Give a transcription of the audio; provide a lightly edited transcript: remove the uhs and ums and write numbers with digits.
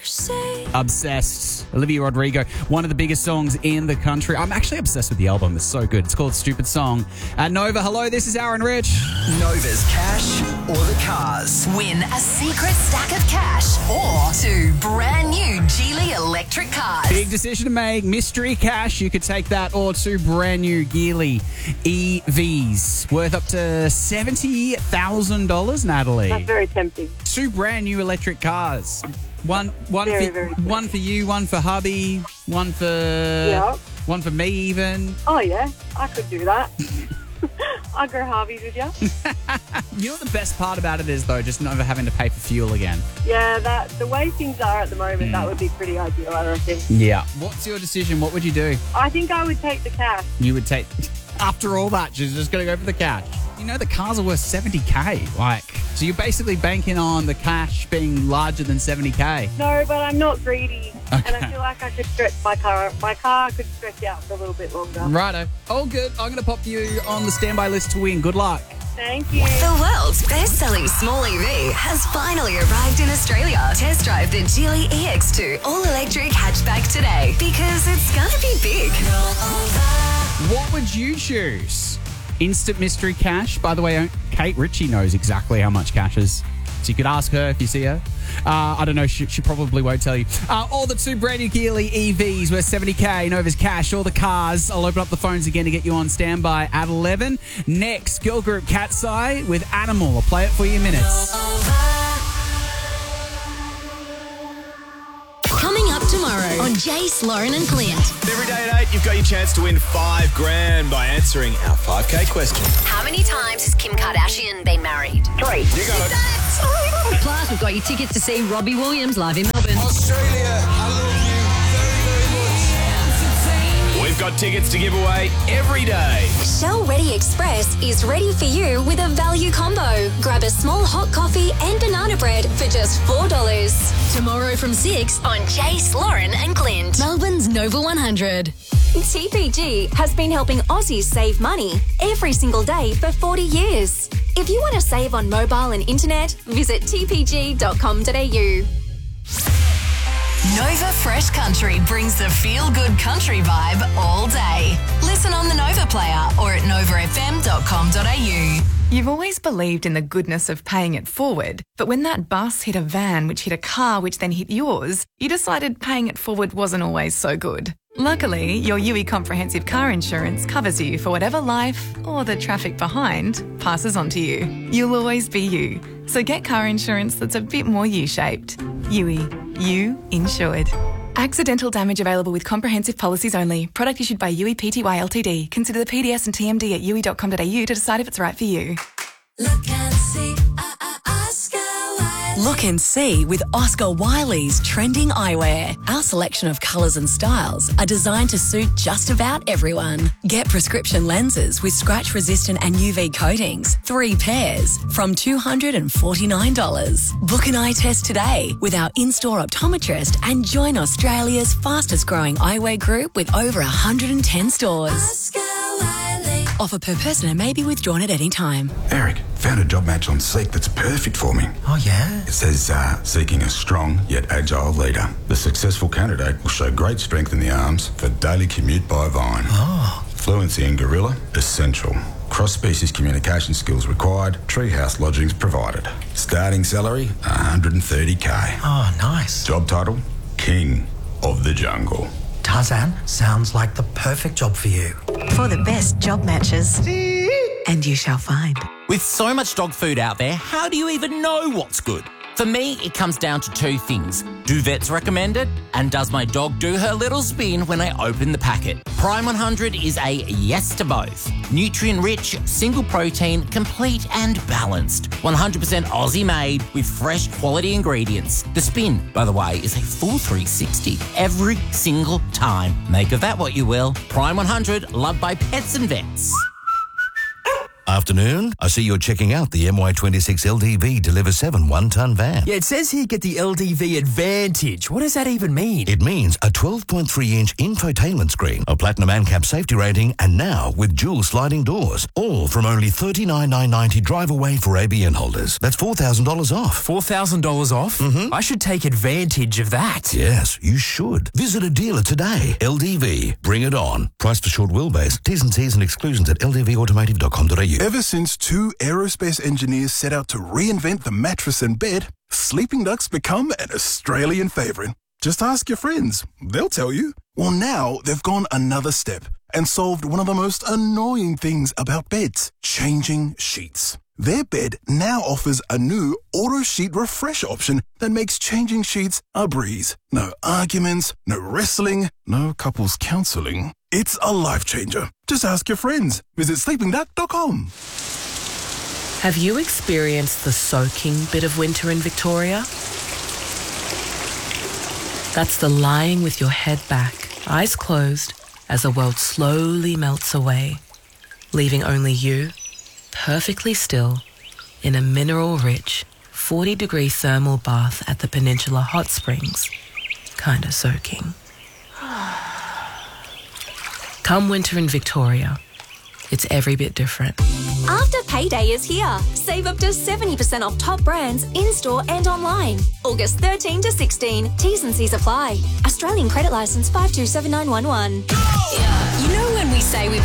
Obsessed. Olivia Rodrigo, one of the biggest songs in the country. I'm actually obsessed with the album. It's so good. It's called Stupid Song. At Nova, hello, this is Aaron Rich. Nova's cash or the cars. Win a secret stack of cash or 2 brand new Geely electric cars. Big decision to make. Mystery cash. You could take that or 2 brand new Geely EVs worth up to $70,000, Natalie. That's very tempting. 2 brand new electric cars. One Very, for very one for you, one for hubby, one for me even. Oh, yeah, I could do that. I'll go Harvey's with you. You know what the best part about it is, though? Just never having to pay for fuel again. Yeah, the way things are at the moment, that would be pretty ideal, I reckon. Yeah. What's your decision? What would you do? I think I would take the cash. You would take... After all that, she's just going to go for the cash. You know, the cars are worth $70K. So you're basically banking on the cash being larger than $70K. No, but I'm not greedy. Okay. And I feel like I could stretch my car. My car could stretch out for a little bit longer. Righto. All good. I'm going to pop you on the standby list to win. Good luck. Thank you. The world's best-selling small EV has finally arrived in Australia. Test drive the Geely EX2 all-electric hatchback today because it's going to be big. What would you choose? Instant mystery cash. By the way, Kate Ritchie knows exactly how much cash is. So you could ask her if you see her. I don't know. She probably won't tell you. All the 2 brand new Geely EVs worth $70K. Nova's cash. All the cars. I'll open up the phones again to get you on standby at 11. Next, girl group Cat's Eye with Animal. I'll play it for you in minutes. Coming up tomorrow on Jace, Lauren and Clint. Every day at 8, you've got your chance to win $5,000 by answering our 5K question. How many times has Kim Kardashian been married? 3. You got it. Plus, we've got your tickets to see Robbie Williams live in Melbourne. Australia, I love you very, very much. We've got tickets to give away every day. Shell Ready Express is ready for you with a value combo. Grab a small hot coffee and banana bread for just $4. Tomorrow from 6 On Jace, Lauren and Clint. Melbourne's Nova 100. TPG has been helping Aussies save money every single day for 40 years. If you want to save on mobile and internet, visit tpg.com.au. Nova Fresh Country brings the feel-good country vibe all day. Listen on the Nova player or at novafm.com.au. You've always believed in the goodness of paying it forward, but when that bus hit a van which hit a car which then hit yours, you decided paying it forward wasn't always so good. Luckily, your UE Comprehensive Car Insurance covers you for whatever life or the traffic behind passes on to you. You'll always be you. So get car insurance that's a bit more U-shaped. UE. You insured. Accidental damage available with comprehensive policies only. Product issued by UE Pty Ltd. Consider the PDS and TMD at UE.com.au to decide if it's right for you. Look and see, Oscar Wilde. Look and see with Oscar Wiley's trending eyewear. Our selection of colours and styles are designed to suit just about everyone. Get prescription lenses with scratch-resistant and UV coatings, 3 pairs, from $249. Book an eye test today with our in-store optometrist and join Australia's fastest-growing eyewear group with over 110 stores. Oscar Wiley. Offer per person and may be withdrawn at any time. Eric, found a job match on Seek that's perfect for me. Oh, yeah? It says, seeking a strong yet agile leader. The successful candidate will show great strength in the arms for daily commute by Vine. Oh. Fluency in Gorilla, essential. Cross-species communication skills required. Treehouse lodgings provided. Starting salary, $130K. Oh, nice. Job title, King of the Jungle. Tarzan, sounds like the perfect job for you. For the best job matches. And you shall find. With so much dog food out there, how do you even know what's good? For me, it comes down to 2 things. Do vets recommend it? And does my dog do her little spin when I open the packet? Prime 100 is a yes to both. Nutrient-rich, single protein, complete and balanced. 100% Aussie made with fresh quality ingredients. The spin, by the way, is a full 360 every single time. Make of that what you will. Prime 100, loved by pets and vets. Afternoon. I see you're checking out the MY26 LDV Deliver 7 one-ton van. Yeah, it says here get the LDV Advantage. What does that even mean? It means a 12.3-inch infotainment screen, a platinum ANCAP safety rating, and now with dual sliding doors. All from only $39,990 drive away for ABN holders. That's $4,000 off. $4,000 off? Mm-hmm. I should take advantage of that. Yes, you should. Visit a dealer today. LDV. Bring it on. Price for short wheelbase. T's and C's and exclusions at ldvautomotive.com.au. Ever since two aerospace engineers set out to reinvent the mattress and bed, Sleeping Duck's become an Australian favourite. Just ask your friends. They'll tell you. Well, now they've gone another step and solved one of the most annoying things about beds, changing sheets. Their bed now offers a new auto sheet refresh option that makes changing sheets a breeze. No arguments, no wrestling, no couples counselling. It's a life changer. Just ask your friends. Visit sleepingduck.com. Have you experienced the soaking bit of winter in Victoria? That's the lying with your head back, eyes closed, as the world slowly melts away, leaving only you, perfectly still, in a mineral-rich, 40-degree thermal bath at the Peninsula Hot Springs, kinda soaking. Come winter in Victoria, it's every bit different. After payday is here. Save up to 70% off top brands in-store and online. August 13 to 16. T's and C's apply. Australian credit licence 527911. You know when we say we've